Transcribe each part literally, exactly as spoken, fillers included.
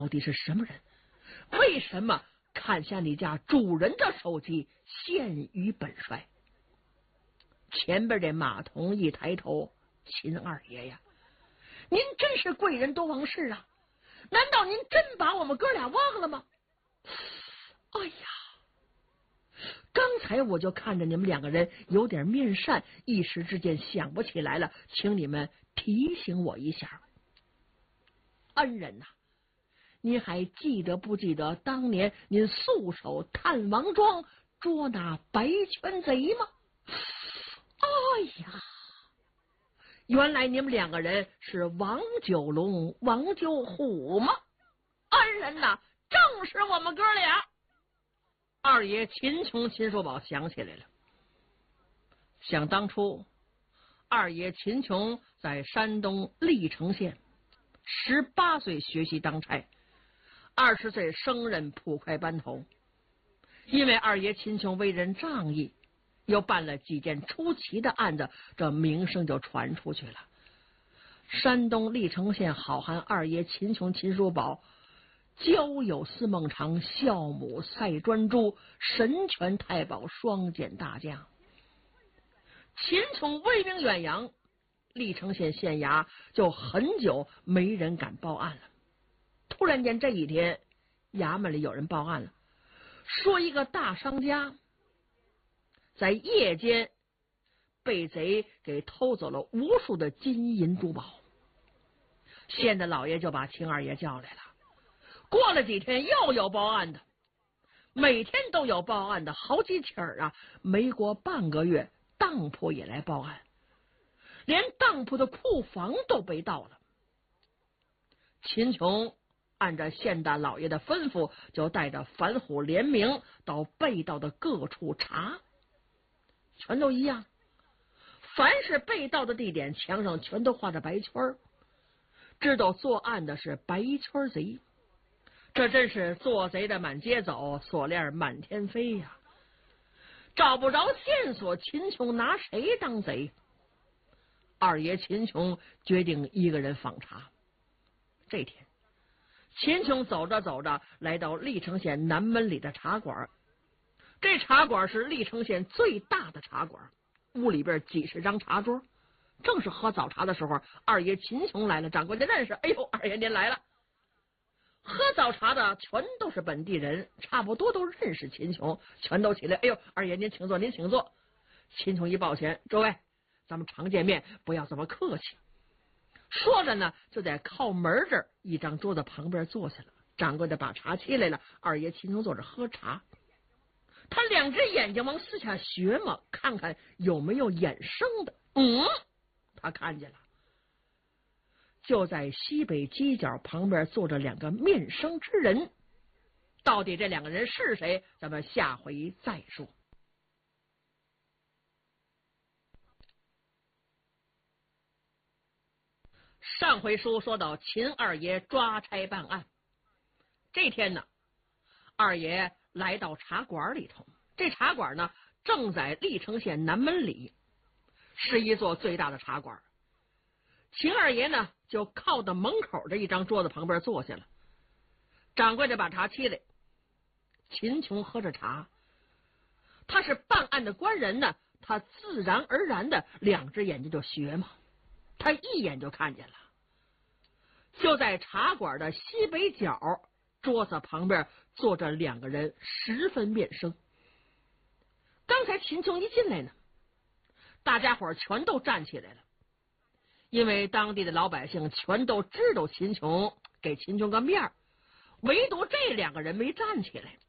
到底是什么人？为什么看下你家主人的手机现于本帅？前边这马童一抬头，秦二爷呀，您真是贵人多忘事啊！难道您真把我们哥俩忘了吗？哎呀，刚才我就看着你们两个人有点面善，一时之间想不起来了，请你们提醒我一下。恩人呐、啊，您还记得不记得当年您素手探王庄捉拿白圈贼吗？哎呀，原来你们两个人是王九龙、王九虎吗？恩人呐、啊，正是我们哥俩。二爷秦琼、秦叔宝想起来了，想当初二爷秦琼在山东历城县十八岁学习当差，二十岁升任捕快班头。因为二爷秦琼为人仗义，又办了几件出奇的案子，这名声就传出去了。山东历城县好汉二爷秦琼、秦叔宝交友司孟尝、孝母赛专诸、神拳太保双剑大将。秦琼威名远扬，历城县县衙就很久没人敢报案了。突然间这一天，衙门里有人报案了，说一个大商家在夜间被贼给偷走了无数的金银珠宝。县的老爷就把秦二爷叫来了。过了几天又有报案的，每天都有报案的，好几起儿啊。没过半个月，当铺也来报案，连当铺的库房都被盗了。秦琼按照县大老爷的吩咐，就带着反虎联名到被盗的各处查，全都一样。凡是被盗的地点，墙上全都画着白圈，知道作案的是白圈贼。这真是做贼的满街走，锁链满天飞呀！找不着线索，秦琼拿谁当贼？二爷秦琼决定一个人访查。这天，秦琼走着走着，来到历城县南门里的茶馆。这茶馆是历城县最大的茶馆，屋里边几十张茶桌。正是喝早茶的时候，二爷秦琼来了，掌柜的认识。哎呦，二爷您来了！喝早茶的全都是本地人，差不多都认识秦琼，全都起来。哎呦，二爷您请坐，您请坐。秦琼一抱拳，诸位，咱们常见面，不要这么客气。说着呢，就在靠门这儿一张桌子旁边坐下了。掌柜的把茶沏来了，二爷秦琼坐着喝茶。他两只眼睛往四下学嘛，看看有没有衍生的。嗯，他看见了。就在西北犄角旁边坐着两个面生之人，到底这两个人是谁？咱们下回再说。上回书说到秦二爷抓差办案，这天呢，二爷来到茶馆里头。这茶馆呢，正在历城县南门里，是一座最大的茶馆。秦二爷呢，就靠到门口的一张桌子旁边坐下了。掌柜的把茶沏来，秦琼喝着茶，他是办案的官人呢，他自然而然的两只眼睛就学嘛，他一眼就看见了，就在茶馆的西北角桌子旁边坐着两个人，十分面生。刚才秦琼一进来呢，大家伙全都站起来了。因为当地的老百姓全都知道秦琼，给秦琼个面儿，唯独这两个人没站起来。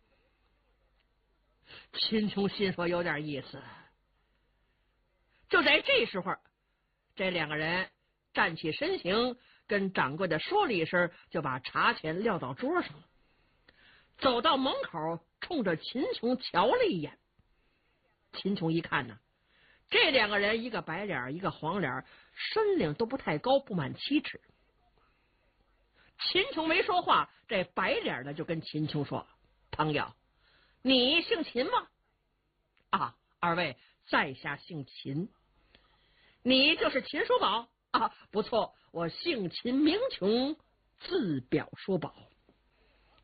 秦琼心说有点意思。就在这时候，这两个人站起身形，跟掌柜的说了一声，就把茶钱撂到桌上了，走到门口，冲着秦琼瞧了一眼。秦琼一看呢，这两个人一个白脸一个黄脸，身领都不太高，不满七尺。秦琼没说话，这白脸的就跟秦琼说：“朋友，你姓秦吗？”啊，二位在下姓秦。你就是秦叔宝啊？不错，我姓秦名琼，字表叔宝。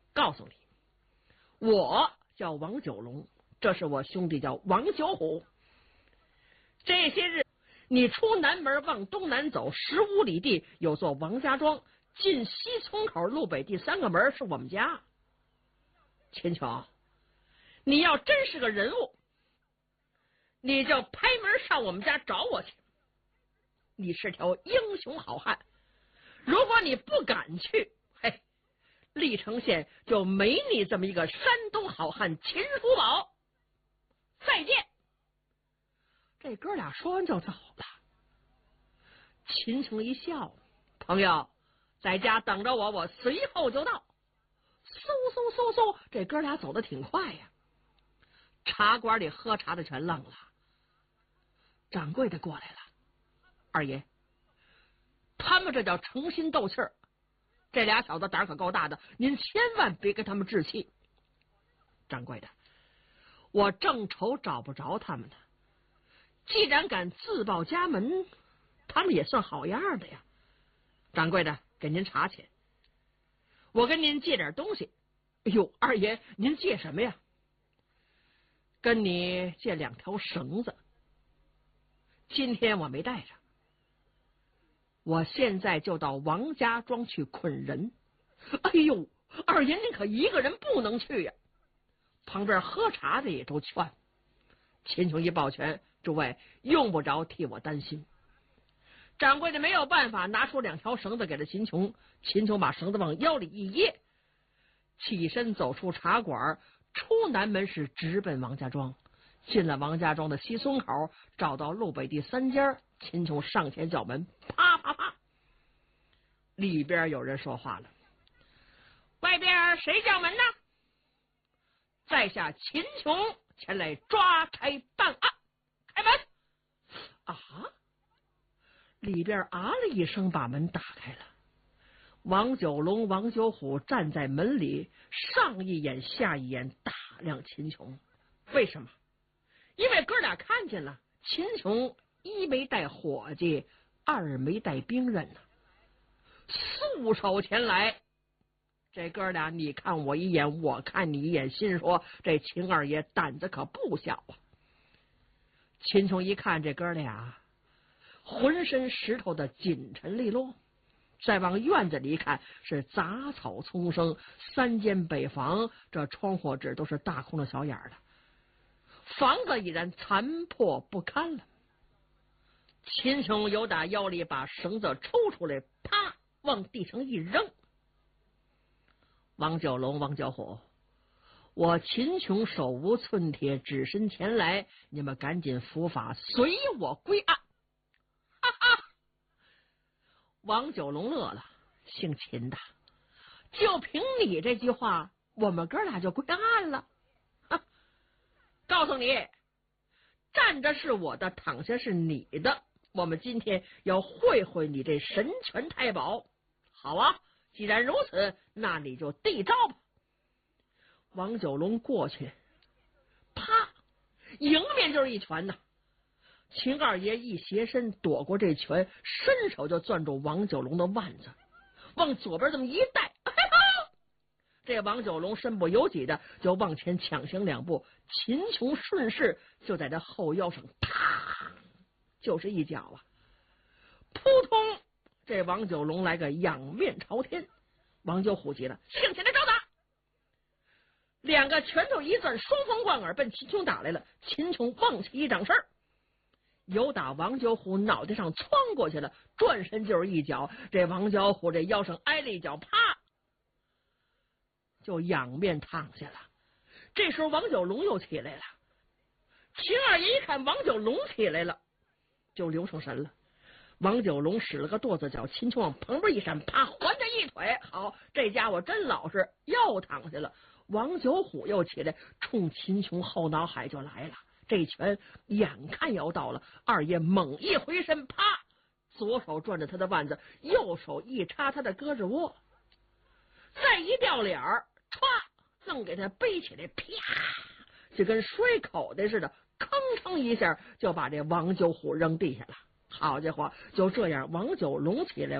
告诉你，我叫王九龙，这是我兄弟叫王九虎。这些日你出南门往东南走十五里地，有座王家庄，进西村口路北第三个门是我们家。秦琼，你要真是个人物，你就拍门上我们家找我去。你是条英雄好汉，如果你不敢去，嘿，历城县就没你这么一个山东好汉秦叔宝。再见。这哥俩说完就走了。秦琼一笑，朋友在家等着我，我随后就到。嗖嗖嗖嗖，这哥俩走得挺快呀。茶馆里喝茶的全愣了。掌柜的过来了，二爷，他们这叫诚心斗气儿，这俩小子胆儿可够大的，您千万别跟他们置气。掌柜的，我正愁找不着他们呢，既然敢自报家门，他们也算好样的呀。掌柜的，给您茶钱，我跟您借点东西。哎呦，二爷，您借什么呀？跟你借两条绳子，今天我没带上，我现在就到王家庄去捆人。哎呦，二爷您可一个人不能去呀。旁边喝茶的也都劝。秦琼一抱拳，诸位用不着替我担心。掌柜的没有办法，拿出两条绳子给了秦琼。秦琼把绳子往腰里一掖，起身走出茶馆，出南门是直奔王家庄。进了王家庄的西村口，找到路北第三间，秦琼上前叫门，啪啪啪，里边有人说话了：“外边谁叫门呢？”在下秦琼前来抓差办案，开门。啊！里边啊了一声，把门打开了。王九龙、王九虎站在门里，上一眼下一眼打量秦琼。为什么？因为哥俩看见了，秦琼一没带伙计，二没带兵刃呢，素手前来。这哥俩你看我一眼，我看你一眼，心说这秦二爷胆子可不小啊。秦琼一看这哥俩浑身石头的紧沉利落，再往院子里一看，是杂草丛生，三间北房，这窗户纸都是大空的小眼儿的，房子已然残破不堪了。秦琼由打腰里把绳子抽出来，啪往地上一扔。王九龙、王九虎，我秦琼手无寸铁，只身前来，你们赶紧伏法，随我归案。哈哈！王九龙乐了，姓秦的，就凭你这句话，我们哥俩就归案了。哈！告诉你，站着是我的，躺下是你的。我们今天要会会你这神拳太保。好啊，既然如此，那你就递招吧。王九龙过去，啪，迎面就是一拳呐。秦二爷一斜身躲过这拳，伸手就攥住王九龙的腕子，往左边这么一带，哎呦！这王九龙身不由己的就往前抢行两步，秦琼顺势就在他后腰上，啪，就是一脚啊！扑通！这王九龙来个仰面朝天，王九虎急了，兴起来招打！两个拳头一攥，双方贯耳奔秦琼打来了。秦琼往起一掌身，由打王九虎脑袋上窜过去了，转身就是一脚。这王九虎这腰上挨了一脚，啪，就仰面躺下了。这时候王九龙又起来了，秦二爷一看王九龙起来了，就留上神了。王九龙使了个跺子脚，秦琼往旁边一闪，啪，还他一腿。好，这家伙真老实，又躺下了。王九虎又起来，冲秦琼后脑海就来了。这拳眼看要到了，二爷猛一回身，啪，左手攥着他的腕子，右手一插他的胳肢窝，再一掉脸儿，歘，愣给他背起来，啪，就跟摔口袋似的，吭哧一下就把这王九虎扔地下了。好家伙，就这样，王九龙起来。